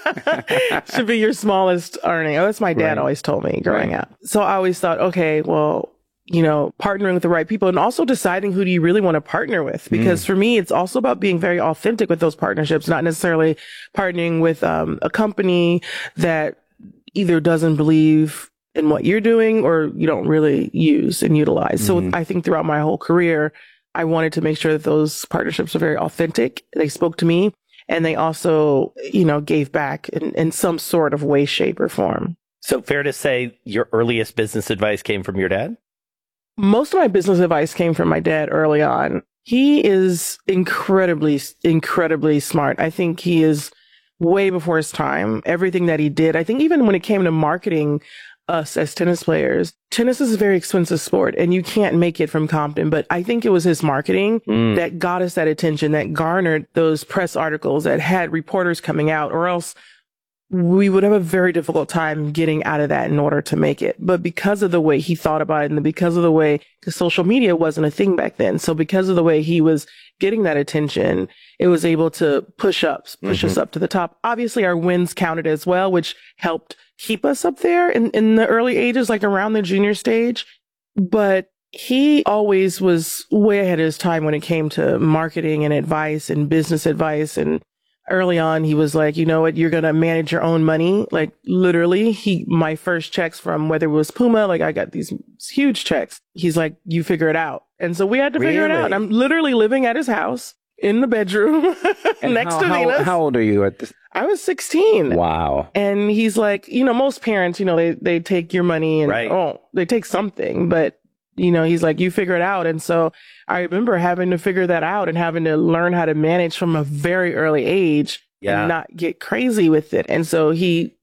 should be your smallest earning. Oh, that's my dad right. always told me growing right. up. So I always thought, okay, well, you know, partnering with the right people and also deciding who do you really want to partner with? Because mm. for me, it's also about being very authentic with those partnerships, not necessarily partnering with um, a company that either doesn't believe in what you're doing or you don't really use and utilize. Mm-hmm. So I think throughout my whole career, I wanted to make sure that those partnerships are very authentic. They spoke to me and they also, you know, gave back in, in some sort of way, shape or form. So fair to say your earliest business advice came from your dad? Most of my business advice came from my dad early on. He is incredibly, incredibly smart. I think he is way before his time. Everything that he did, I think even when it came to marketing us as tennis players, tennis is a very expensive sport and you can't make it from Compton. But I think it was his marketing mm. that got us that attention, that garnered those press articles that had reporters coming out, or else we would have a very difficult time getting out of that in order to make it. But because of the way he thought about it and because of the way, because social media wasn't a thing back then. So because of the way he was getting that attention, it was able to push up, push mm-hmm. us up to the top. Obviously, our wins counted as well, which helped keep us up there in, in the early ages, like around the junior stage. But he always was way ahead of his time when it came to marketing and advice and business advice. And early on, he was like, you know what, you're going to manage your own money. Like literally, he, my first checks from whether it was Puma, like I got these huge checks. He's like, you figure it out. And so we had to figure really? it out. And I'm literally living at his house in the bedroom next how, to how, Venus. How old are you at this? I was sixteen. Wow. And he's like, you know, most parents, you know, they, they take your money and, right. oh, they take something, but you know, he's like, you figure it out. And so I remember having to figure that out and having to learn how to manage from a very early age yeah. and not get crazy with it. And so he,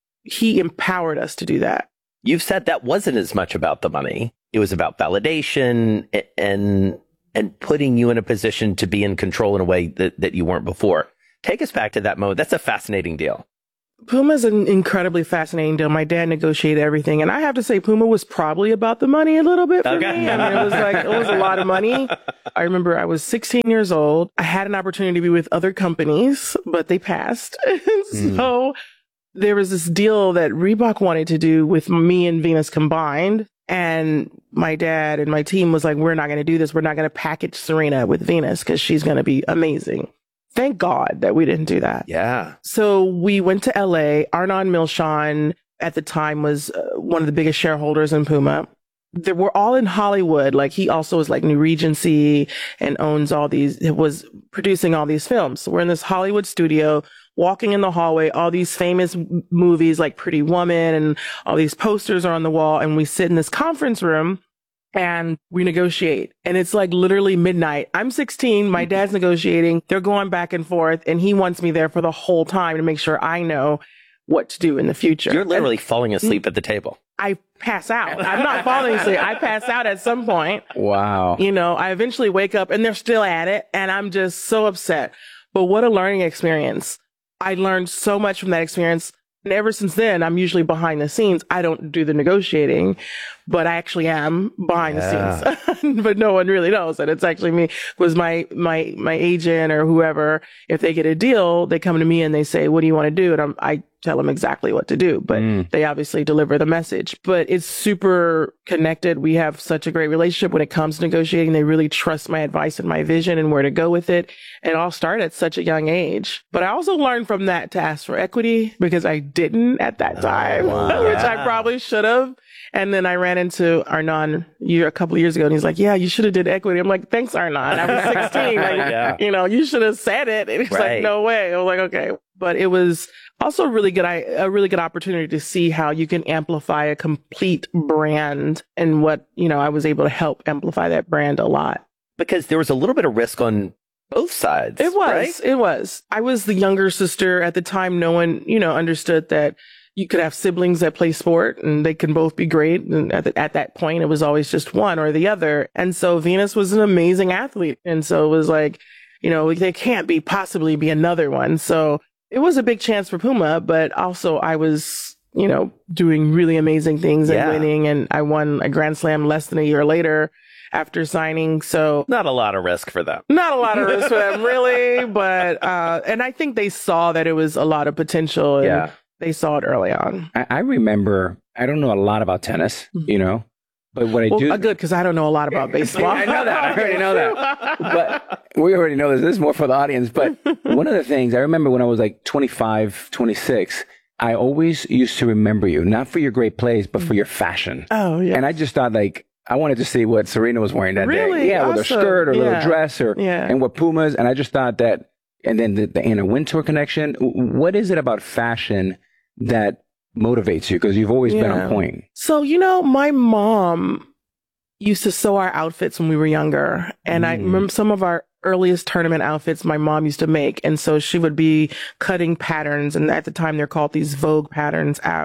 he empowered us to do that. You've said that wasn't as much about the money. It was about validation and, and putting you in a position to be in control in a way that, that you weren't before. Take us back to that moment. That's a fascinating deal. Puma is an incredibly fascinating deal. My dad negotiated everything. And I have to say, Puma was probably about the money a little bit for okay. me. I mean, it was like, it was a lot of money. I remember I was sixteen years old. I had an opportunity to be with other companies, but they passed. mm. So there was this deal that Reebok wanted to do with me and Venus combined. And my dad and my team was like, we're not going to do this. We're not going to package Serena with Venus because she's going to be amazing. Thank God that we didn't do that. Yeah. So we went to L A. Arnon Milchan at the time was uh, one of the biggest shareholders in Puma. They were all in Hollywood. Like he also is like New Regency and owns all these, it was producing all these films. So we're in this Hollywood studio, walking in the hallway, all these famous m- movies like Pretty Woman and all these posters are on the wall. And we sit in this conference room and we negotiate. And it's like literally midnight. I'm sixteen. My dad's negotiating. They're going back and forth. And he wants me there for the whole time to make sure I know what to do in the future. You're literally and falling asleep at the table. I pass out. I'm not falling asleep. I pass out at some point. Wow. You know, I eventually wake up and they're still at it. And I'm just so upset. But what a learning experience. I learned so much from that experience. And ever since then, I'm usually behind the scenes. I don't do the negotiating, but I actually am behind yeah. the scenes. But no one really knows that it's actually me. Because my, my, my agent or whoever, if they get a deal, they come to me and they say, what do you want to do? And I'm, I tell them exactly what to do, but mm. they obviously deliver the message. But it's super connected. We have such a great relationship when it comes to negotiating. They really trust my advice and my vision and where to go with it. And it all started at such a young age. But I also learned from that to ask for equity because I didn't at that time, oh, wow. which I probably should have. And then I ran into Arnon year, a couple of years ago and he's like, yeah, you should have did equity. I'm like, thanks, Arnon. I was sixteen. Like, yeah. You know, you should have said it. And he's right. like, no way. I was like, okay. But it was also a really good, a really good opportunity to see how you can amplify a complete brand and what, you know, I was able to help amplify that brand a lot. Because there was a little bit of risk on both sides. It was, right? It was. I was the younger sister at the time. No one, you know, understood that you could have siblings that play sport and they can both be great. And at, the, at that point, it was always just one or the other. And so Venus was an amazing athlete. And so it was like, you know, there can't be possibly be another one. So it was a big chance for Puma, but also I was, you know, doing really amazing things and yeah. winning. And I won a Grand Slam less than a year later after signing. So not a lot of risk for them. Not a lot of risk for them, really. But, uh, and I think they saw that it was a lot of potential. And yeah. They saw it early on. I, I remember, I don't know a lot about tennis, you know, but what I well, do. Uh, good, because I don't know a lot about baseball. I know that. I already know that. But we already know this. This is more for the audience. But one of the things I remember when I was like twenty-five, twenty-six, I always used to remember you, not for your great plays, but for your fashion. Oh, yeah. And I just thought like, I wanted to see what Serena was wearing that really? day. Yeah, awesome. With her skirt or yeah. little dress or, yeah. and what Pumas. And I just thought that, and then the, the Anna Wintour connection. What is it about fashion that motivates you? Because you've always yeah. been on point. So, you know, my mom used to sew our outfits when we were younger. And mm. I remember some of our earliest tournament outfits my mom used to make. And so she would be cutting patterns. And at the time, they're called these Vogue patterns out.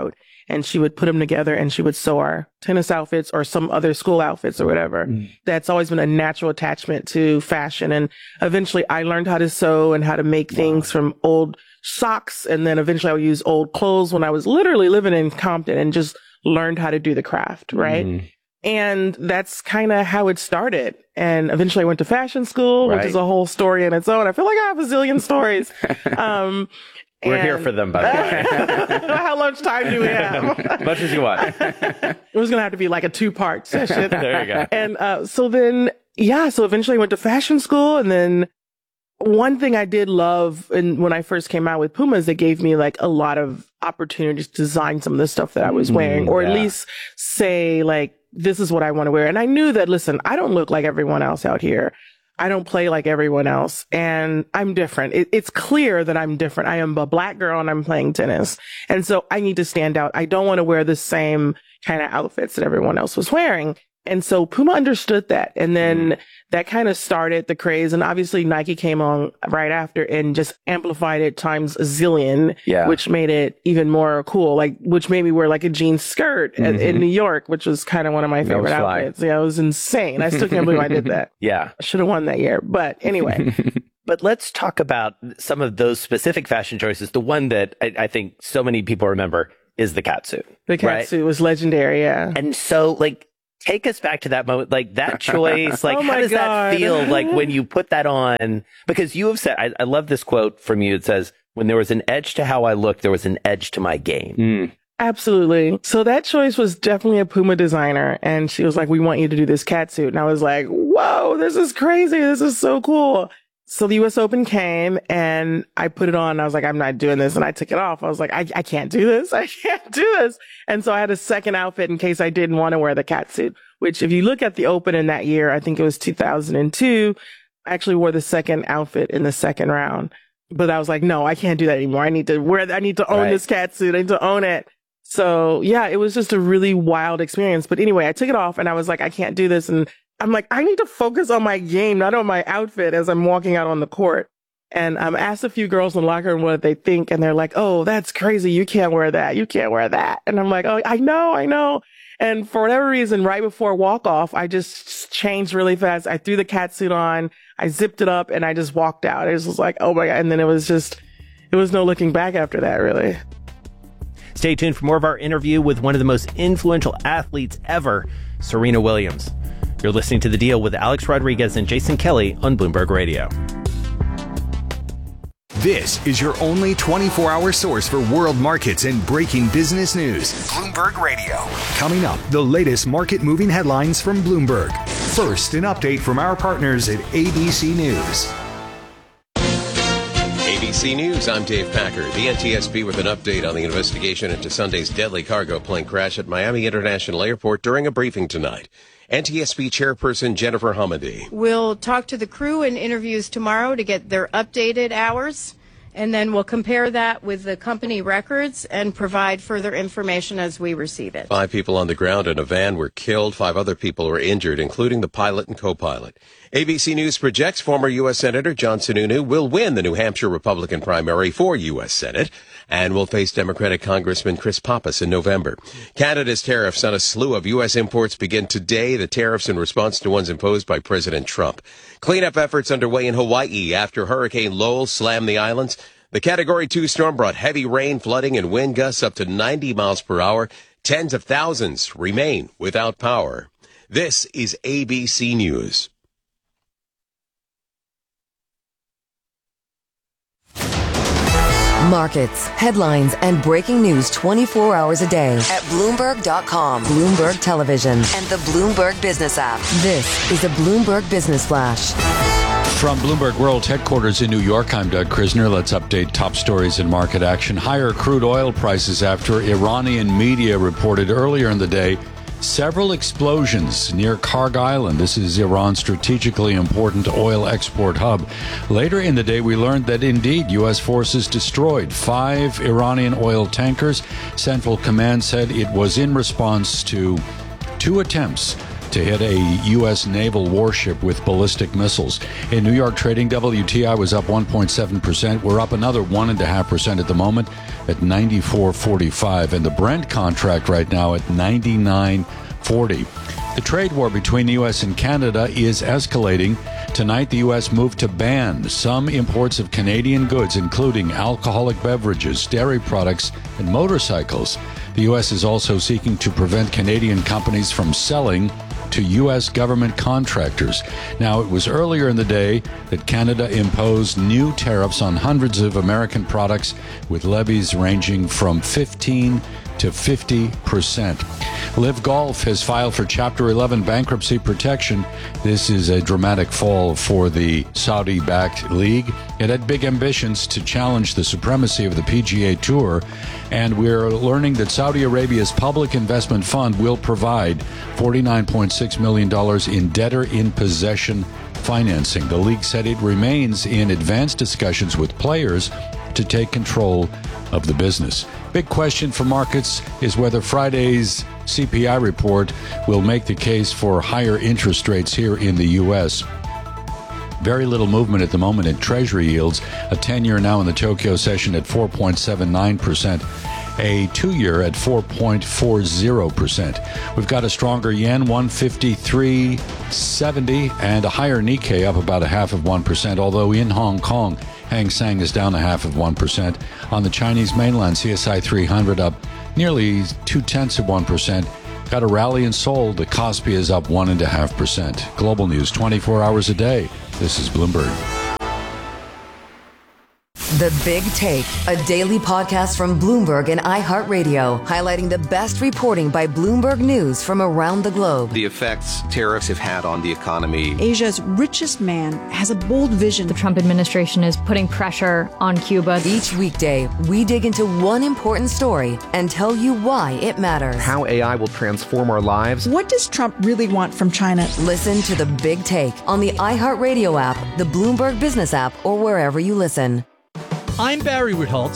and she would put them together and she would sew our tennis outfits or some other school outfits or whatever. Mm. That's always been a natural attachment to fashion. And eventually I learned how to sew and how to make wow. things from old socks. And then eventually I would use old clothes when I was literally living in Compton and just learned how to do the craft. Right. Mm. And that's kind of how it started. And eventually I went to fashion school, right. which is a whole story in its own. I feel like I have a zillion stories. Um, We're and, here for them, by the way. How much time do we have? As much as you want. It was going to have to be like a two-part session. There you go. And uh, so then, yeah, so eventually I went to fashion school. And then one thing I did love and when I first came out with Puma is they gave me like a lot of opportunities to design some of the stuff that I was wearing, or yeah. at least say like, this is what I want to wear. And I knew that, listen, I don't look like everyone else out here. I don't play like everyone else, and I'm different. It, it's clear that I'm different. I am a black girl and I'm playing tennis. And so I need to stand out. I don't want to wear the same kind of outfits that everyone else was wearing. And so Puma understood that. And then mm. that kind of started the craze. And obviously Nike came on right after and just amplified it times a zillion, yeah. which made it even more cool. Like, which made me wear like a jean skirt mm-hmm. at, in New York, which was kind of one of my favorite outfits. Yeah, it was insane. I still can't believe I did that. Yeah. I should have won that year. But anyway. But let's talk about some of those specific fashion choices. The one that I, I think so many people remember is the catsuit. The catsuit right? was legendary, yeah. And so, like, take us back to that moment, like that choice, like oh how does God. that feel like when you put that on? Because you have said, I, I love this quote from you. It says, when there was an edge to how I looked, there was an edge to my game. Mm. Absolutely. So that choice was definitely a Puma designer. And she was like, we want you to do this catsuit. And I was like, whoa, this is crazy. This is so cool. So the U S Open came and I put it on. And I was like, I'm not doing this. And I took it off. I was like, I, I can't do this. I can't do this. And so I had a second outfit in case I didn't want to wear the catsuit, which if you look at the Open in that year, I think it was two thousand two, I actually wore the second outfit in the second round. But I was like, no, I can't do that anymore. I need to wear, I need to own right. this catsuit. I need to own it. So yeah, it was just a really wild experience. But anyway, I took it off and I was like, I can't do this. And I'm like, I need to focus on my game, not on my outfit as I'm walking out on the court. And I um, asked a few girls in the locker room what they think. And they're like, oh, that's crazy. You can't wear that. You can't wear that. And I'm like, oh, I know, I know. And for whatever reason, right before walk off, I just changed really fast. I threw the catsuit on, I zipped it up and I just walked out. It was just like, oh my God. And then it was just, it was no looking back after that, really. Stay tuned for more of our interview with one of the most influential athletes ever, Serena Williams. You're listening to The Deal with Alex Rodriguez and Jason Kelly on Bloomberg Radio. This is your only twenty-four hour source for world markets and breaking business news. Bloomberg Radio. Coming up, the latest market moving headlines from Bloomberg. First, an update from our partners at A B C News. A B C News, I'm Dave Packer. The N T S B with an update on the investigation into Sunday's deadly cargo plane crash at Miami International Airport during a briefing tonight. N T S B chairperson Jennifer Hamady. We'll talk to the crew in interviews tomorrow to get their updated hours, and then we'll compare that with the company records and provide further information as we receive it. Five people on the ground in a van were killed. Five other people were injured, including the pilot and co-pilot. A B C News projects former U S Senator John Sununu will win the New Hampshire Republican primary for U S Senate and will face Democratic Congressman Chris Pappas in November. Canada's tariffs on a slew of U S imports begin today. The tariffs in response to ones imposed by President Trump. Cleanup efforts underway in Hawaii after Hurricane Lowell slammed the islands. The Category two storm brought heavy rain, flooding, and wind gusts up to ninety miles per hour. Tens of thousands remain without power. This is A B C News. Markets, headlines, and breaking news twenty-four hours a day at Bloomberg dot com, Bloomberg Television, and the Bloomberg Business app. This is a Bloomberg Business Flash. From Bloomberg World Headquarters in New York, I'm Doug Krisner. Let's update top stories in market action. Higher crude oil prices after Iranian media reported earlier in the day several explosions near Karg Island. This is Iran's strategically important oil export hub. Later in the day, we learned that indeed U S forces destroyed five Iranian oil tankers. Central Command said it was in response to two attempts to hit a U S naval warship with ballistic missiles. In New York trading, W T I was up one point seven percent. We're up another one point five percent at the moment at ninety-four forty-five. And the Brent contract right now at ninety-nine forty. The trade war between the U S and Canada is escalating. Tonight, the U S moved to ban some imports of Canadian goods, including alcoholic beverages, dairy products, and motorcycles. The U S is also seeking to prevent Canadian companies from selling to U S government contractors. Now, it was earlier in the day that Canada imposed new tariffs on hundreds of American products with levies ranging from fifteen to fifty percent. Liv Golf has filed for Chapter eleven bankruptcy protection. This is a dramatic fall for the Saudi-backed league. It had big ambitions to challenge the supremacy of the P G A Tour, and we're learning that Saudi Arabia's public investment fund will provide forty-nine point six million dollars in debtor-in-possession financing. The league said it remains in advanced discussions with players to take control of the business. Big question for markets is whether Friday's C P I report will make the case for higher interest rates here in the U S. Very little movement at the moment in Treasury yields. A ten-year now in the Tokyo session at four point seven nine percent. A two-year at four point four zero percent. We've got a stronger yen, one fifty-three seventy, and a higher Nikkei up about a half of one percent, although in Hong Kong, Hang Seng is down a half of one percent. On the Chinese mainland, C S I three hundred up nearly two-tenths of one percent. Got a rally in Seoul. The Kospi is up one point five percent. Global news twenty-four hours a day. This is Bloomberg. The Big Take, a daily podcast from Bloomberg and iHeartRadio, highlighting the best reporting by Bloomberg News from around the globe. The effects tariffs have had on the economy. Asia's richest man has a bold vision. The Trump administration is putting pressure on Cuba. Each weekday, we dig into one important story and tell you why it matters. How A I will transform our lives. What does Trump really want from China? Listen to The Big Take on the iHeartRadio app, the Bloomberg Business app, or wherever you listen. I'm Barry Ritholtz,